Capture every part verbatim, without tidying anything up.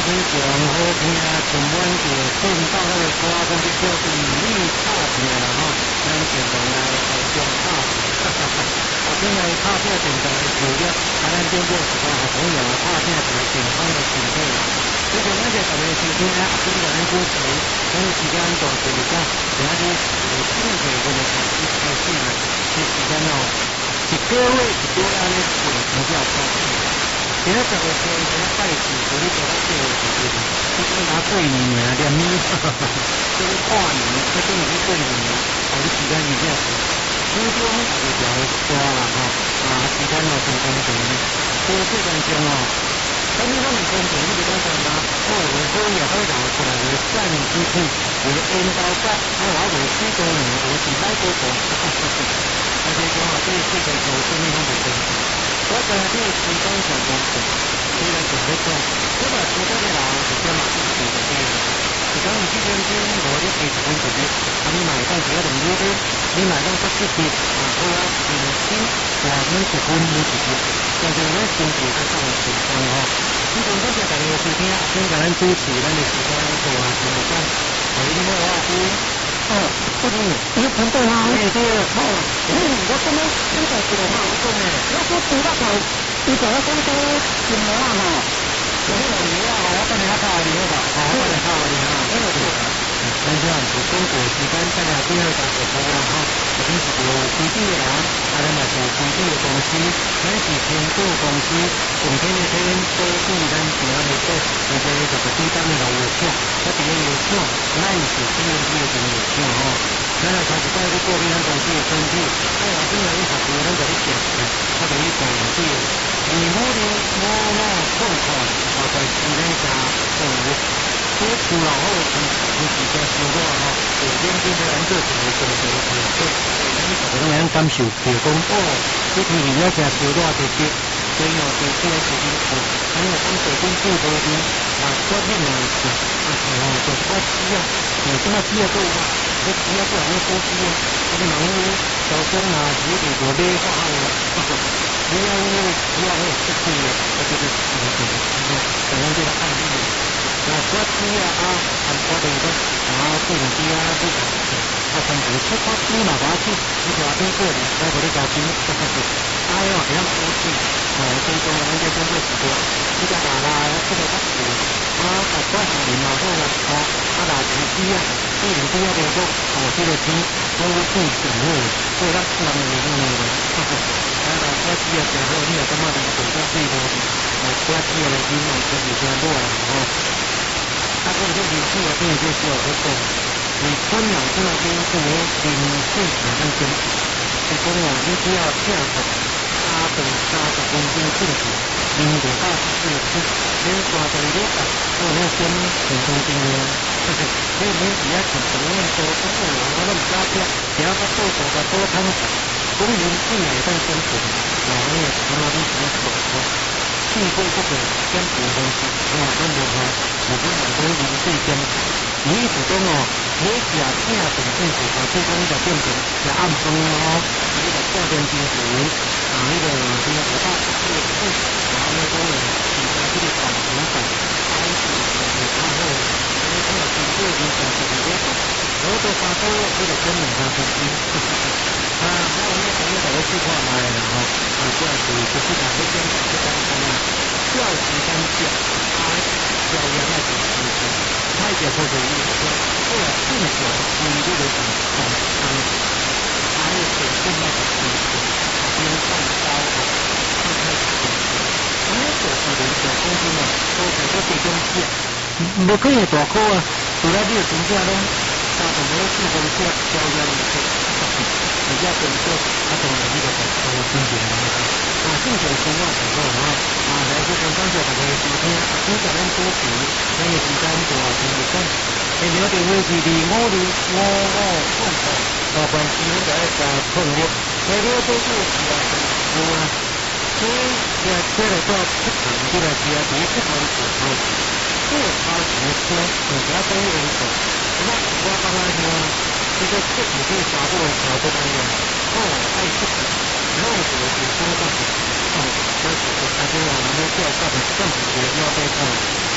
非常好听啊，充满着劲爆的歌，讲是叫做美丽拍片啦吼，咱共同来来相拍片，哈哈哈。后边来拍片共同来受益，啊，咱中国一个好朋友啊，拍片一个健康的身体啦。所以讲，咱这大家收听啊，阿公甲咱主持，咱时间大时间，今仔日有四月份的开始开始啦，这时间哦，一个月一个月安尼过，比较高兴。今仔十月初一个拜四，所以做到这个时阵，你讲拿过年啊，连你哈哈哈，这个跨年，这等于过年，哦，你时间比较长，初中大家就要抓啦吼，啊，时间哦真公平，所以这当中哦。咁你讲唔公平，你就讲啥嘛？哦，我可以好搞出来，我善之气，我恩高高，啊，我我许多年，我是来过过，而且讲啊，这个世界上什么都不公平。我讲这个时间上公平，虽然就在讲，我把其他的人是干嘛去做的这个？是讲你这边天我的几十分钟的，啊，你买到几多点六的，你买到十四的，啊，好啊，零星，哇，你十分你直接，但是咱身体在上健康哦。你讲感谢大家收听，先甲咱主持咱的时间做啊，听得讲，哎，你好，我是，哦，我是，你是陈队吗？哎，对，哦，嗯，我今日现在是我老公诶，我说除了头，你讲了讲多什么啊哈？我说老牛啊，我帮你下泡你好吧？好，我帮你泡你哈，没有错。咱这样子，中国时间大家第二个直播啦哈，这边是有规矩的人，啊，咱嘛是有规矩的公司，咱是天购公司，每天的天都对咱平安的做，而且就是对咱的老有奖，我这个有奖，咱是天然的这个有奖吼。咱来开始带去过去咱公司的身体，哎呀，今日你学过，咱就去检查，我就去讲对，你努力我我痛苦，我在时间下动物。所以除了后期你自家收入吼，有点点的咱做一个公司的调整，咱逐个人感受着讲哦，你天年了正收入直接，所以哦，就这个事情哦，咱若讲做公司无边，啊，我另外是啊，哦，就是我需要，有什么需要做嘛？我需要做哪些东西啊？我的忙碌小工啊，自己做买花的，不要因为不要那个失去的，我觉得那个那个可能这个案例。那国资啊啊，啊我哋个啊电子啊这个，啊甚至出国资嘛，我去你就话边过年，我嗰啲交錢，哎呦，比較好啲，誒，最重要嘅工作時間，呢個話啦，出到北部，啊，大概係年後嗰個，哦，啊，嗱，電子啊，啲電子啊，電工，哦，呢個錢都都成喎，所以咧，諗嚟諗去，啊，嗱，國資啊，成好，呢個咁啊，你做得最多，誒，國資啊，你點啊，佢哋上多啊，哦。他跟这里去了，跟你就是有个讲，你分两这那边是你零岁马上跟，就讲哦，你只要跳动三到三十公斤进去，零点到十四次，你抓到一个啊，我那先很公斤的，所以你只要体重那么多，不是我我那么大跳，只要他多走个多汤水，公斤进来当生存，然后呢，什么东西都走。去过这个江湖东西，啊，真的哈，我跟很多零碎江湖，你一主动哦，你假正等政府啊，最终就变成是暗中哦，你个下边政府啊，那个这个五大这个市，然后呢，都有其他这个反腐反开始然后因为他有经过影响这个业然后都发生了这个根本上分析。啊，那我们朋友把这句话来了哈，啊，这样子就是把这边这当中啊，教习三教，他教育那几事情，他也说是一个说，做正确一路的讲讲他还有显现那个事情，边上高啊，他开始讲，所有的人的东西呢，都在这些东西，不可以多考啊，除了这个评价呢，他怎么去评价教育那些。比较工作，他从哪一个角度进行的？啊，进行情况之后啊，啊，来这边刚才大家收听，听咱们主持，咱也时间多啊，听得讲，诶，了解危机的我的我我痛苦，老板只能在在困惑，那个都是是啊，有啊，所以也这个叫出场，这个是要第一出场的时候，这个超级车，人家都有一种，那我刚刚说。这个自己对发布的时候都没有哦，爱自己，然后我觉得有时候到底哦，那其实他就我们的教授的政府也要被看，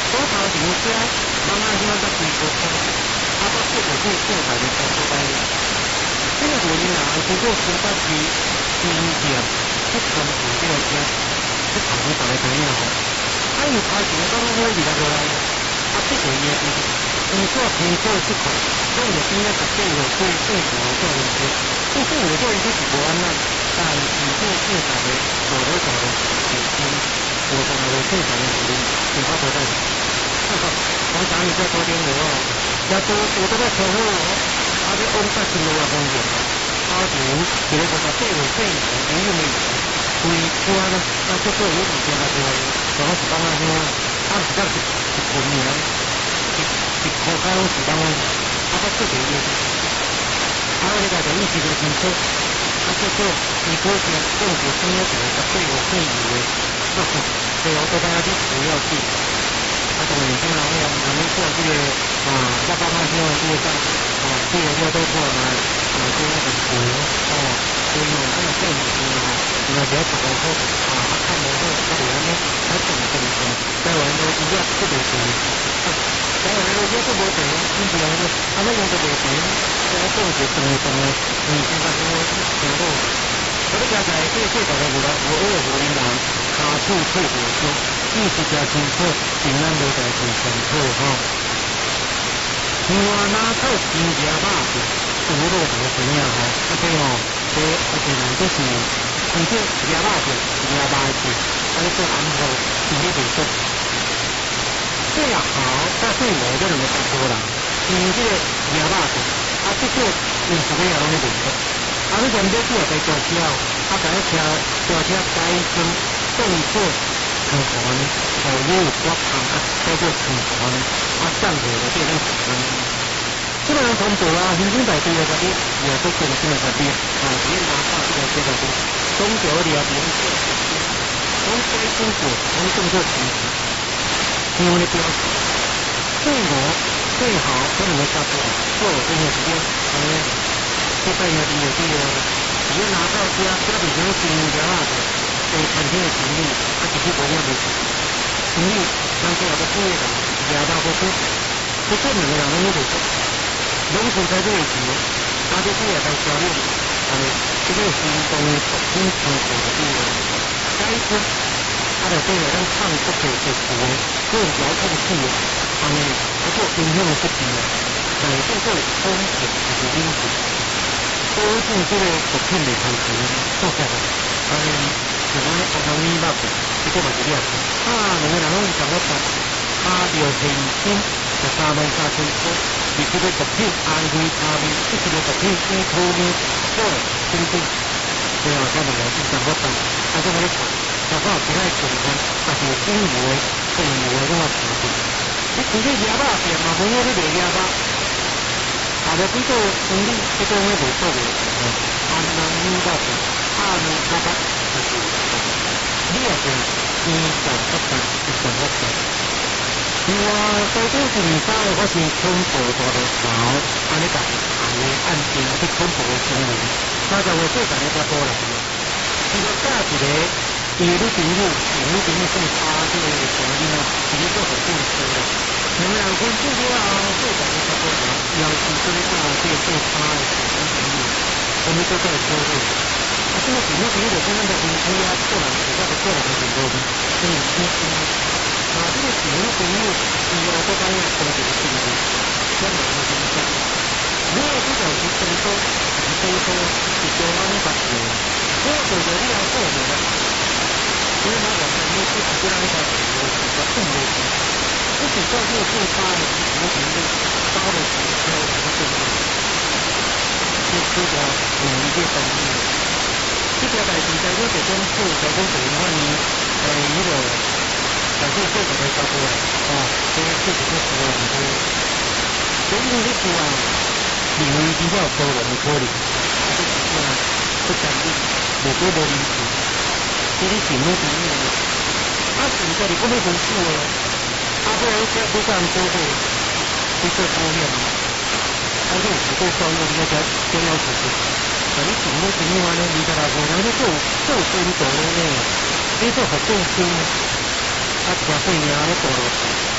所头前遮茫仔乡甲规个村，啊，到这个去做台的工作单位。这个原因啊，经过新北市新店去村府这个遮，去头前大家知影吼。啊，因为头前刚刚好二十落来，啊，这个伊个伊做偏做出口，所以就变咗十八号对对头做人些。这对我做人些是无安那，但是做正常的做得做的是先，我从来正常的处理，其他都在。我想你再多点我哦，要多我都在客户哦，啊，你安排全部要风险，啊，就一个就是八号对头，朋友们规关呢，啊，这个有物件来做，然后是当然说，啊，是讲是是群名，是是口口是当然，啊，到这个月，啊，你家就意思就清楚，啊，这个你可以政府生了就十八号对头的，对，我都大家去不要去。啊，当然，当然，我我们做这个啊，要帮他希望这个上啊，这个要都做来啊，这个很苦哦，所以呢，这个政府呢，你要不要搞好啊？看不好，他有呢，他怎么怎么怎么，在我们都一样特别苦，在我们都一不无钱，你不然呢，他们用的无钱，在政府等于等于，你现在说全部，我都加在这个最早的五了，我二五零两，卡处退火车。意思较清楚，平安无代志上好吼。另外，哪套新家肉片，除了这个怎样吼？啊，这吼，这而且呢，就是而且鸭肉片、鸭肉片，啊，你做安好，是迄袂错。最好到最无这两个差不多啦。因为这个鸭肉片，啊，这个有时候也拢会袂错。啊，你全部做在大车，啊，把那车大车改成动作。很好呢，哦，因为我看啊，叫做很好呢，啊，上火的变成很好呢。这个人从左啊，平均在第二个边，也都可能是那个边，啊，别拿到这个这个边，中九里啊，别人做的边，从该中国从动作起始，因为的标准，最好最好跟你们差不多，做这段时间，嗯，这半年第二第二，别拿到家家里头新家的。对餐厅的生意，啊，就是无样的生意，咱做下个做的，也大不出，不过两个人拢有做，拢是在这个时，啊，这个也在销量，啊，这个行动促进生活的地方，该是，啊，就对咱唱不可的词，各种遥控器啊，啊，不过影响不低啊，但是这个风险就是因素，多数这个不骗的投资，做起来，啊。像我红红米肉片，这个嘛是了。啊，两个人拢有同我谈，啊，着现金十三万三千块，而这个毒品安徽茶面，这个毒品伊土面做等等，对啊，他们两个同我谈，啊，这个咧谈，啊，我其他情况，啊，是生活的、生活的这个事情。你除了鸭肉片嘛，没有你卖鸭肉，啊，着几个生意，这个我袂做袂成哦。安红米肉片，啊，两八八。你也是一上不上，一上不上。另外，高中是二三个，我是恐怖大的潮，安尼讲，安尼按定去恐怖的行为，那个我最感觉较多了。这个加一个，伊的朋友，伊的朋友更差，这个声音啊，其实都很正式的。两个人分手了后，最感觉较多了，尤其这个大这个最差的朋友，我们都在说这个。啊，这个朋友朋友跟咱的夫妻啊，做人比较不做人的很多的，所以夫妻啊，这个朋友朋友，以后都当然同这个性质，相互的影响。如果这种是更多，是更多，是多安尼发生，我觉得你要做的啦，所以我讲的你是不让一条朋友比较更多的，不只照顾最差的朋友朋友，高的朋友还有更多，就这个努力的方面。这个代志在我这边做，在我这边话呢，呃，那个，但是做个来交过来，哦，这这个是做很多，所以呢，你说啊，认为比较多人的可能，啊，这是啊，不单一，无多无理解，这里是没朋友的，啊，现在你不会分手哦，啊，不然这不干做伙，去做保险，啊，这是做保险那个重要事情。你前面前面话呢，二十六岁，人你做做工作呢，你做学证书，啊，大细命咧做落去，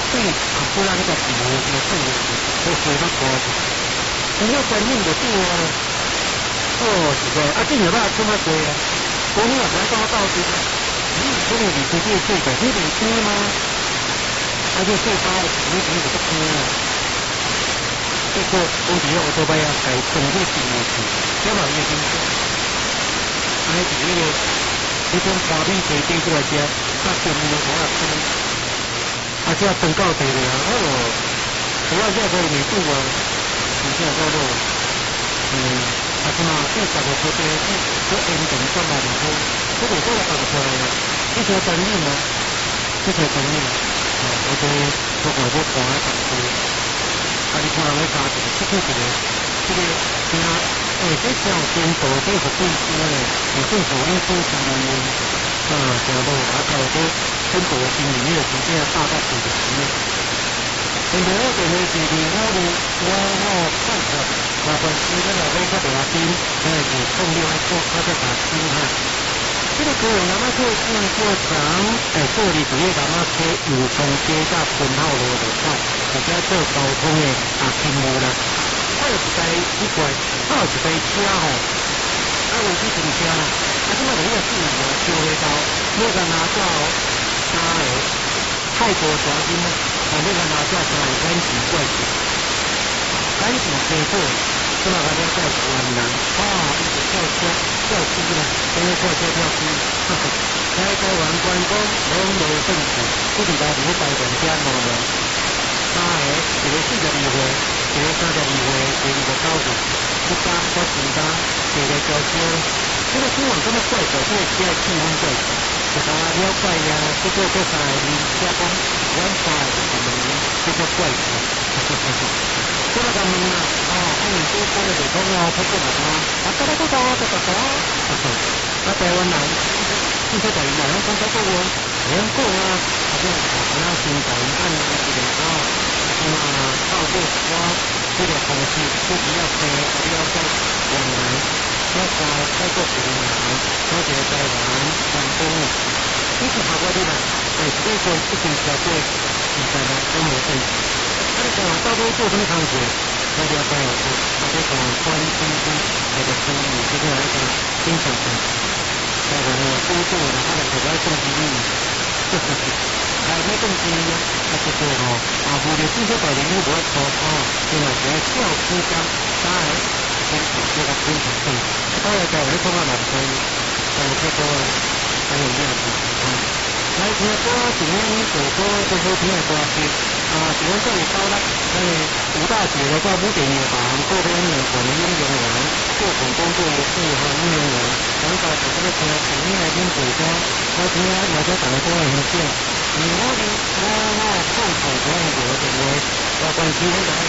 对，啊，不然那个皮肤就痛的，都水都多。你要观念就对啊。哦，是个，啊，这个吧，这么贵啊？我们也来到到这个，你这里你直接这个，你得ซื้吗？还是最高的，你你这个ซื้啊？这个我觉得我都把要改整个进去，这么一个。还是那个，你从花边地地过来些，那全部都我要吃。啊，这要登高地的啊，哦，主要这个美度啊，你这个路，嗯，啊什么这十个车队，这这严重三万多，这个都要搞出来了，这条生意呢，这条生意，啊，我对不管这国外投资，啊，你看那家庭，这个这个这个啊。诶，这像中国这个对象咧，有政府因素之类的，啊，然后啊，搞这中国经营的直接大到几十年。现在我哋呢是伫我哋我我看看，麻烦时个了尾较大边，诶，是创立来做较只大边哈。这个个人阿妈做是做长，诶，做哩主要阿妈做有从街甲分号路就好，或者做交通的啊勤务啦。还有一台一块，还有一台车吼，啊有去停车啦，啊即摆就迄个自由烧火刀，你甲拿到三个泰国抓金啊，啊你甲拿到三个赶紧过去，赶紧车过，即摆甲你载台湾人，啊伊就跳车跳机啦，等于跳车跳机，哈哈，来台湾观光拢无政府，不是家己去台湾遮无无，三个一个四十二岁。一个三十二岁，第二个九岁，一家再全家，第二个交车。这个新闻这么怪怪，这个只要气氛怪怪，大家了解呀，这个这三个人加工，我三个他们这个怪怪，这个他们啊，哦，他们这三个地方啊，他这个啊，啊，哒哒哒哒哒哒哒，啊，台湾人，这些台湾人讲这个话，连讲啊，啊，这啊，现在按这个啊。啊，透过我这个方式，不只要飞，还要在往来，我在泰国平南，我在台湾成功。你是下过的啦，哎，这个一定小过二十年都没变。啊，你讲到底做什么工作？我了解有做，或者讲关心心，或者生意，这个来讲经常性。台湾的工作呢，他们主要重视你，呵呵呵。台北动机啊，啊这个吼，啊无论至少大家你无爱错哦，另外一个小区间，三个先做这个分享性，当然在我们讲啊南边，但是这个还有这样子啊，来听歌，今天做歌最好听的歌是啊，今天这里到了，那吴大姐的话，五点也忙，过边有我们应援员，做广工作也是和应援员，然后这个听，前面来听主歌，我听大家打的歌很像。你我的我我控制我的我的我，我关心我的。